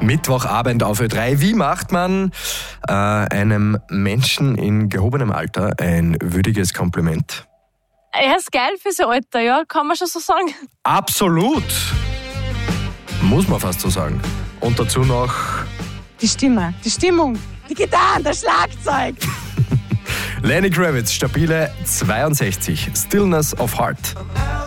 Mittwochabend auf Ö3. Wie macht man einem Menschen in gehobenem Alter ein würdiges Kompliment? Er ist geil für sein Alter, ja, kann man schon so sagen. Absolut! Muss man fast so sagen. Und dazu noch... Die Stimme, die Stimmung, die Gitarren, das Schlagzeug. Lenny Kravitz, stabile 62. Stillness of Heart.